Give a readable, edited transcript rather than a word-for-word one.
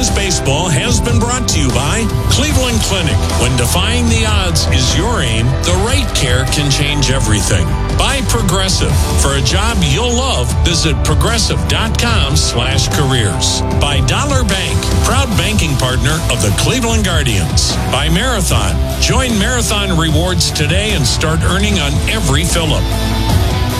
Cavaliers baseball has been brought to you by Cleveland Clinic. When defying the odds is your aim, the right care can change everything. By Progressive. For a job you'll love, visit progressive.com/careers. By Dollar Bank, proud banking partner of the Cleveland Guardians. By Marathon. Join Marathon Rewards today and start earning on every fill-up.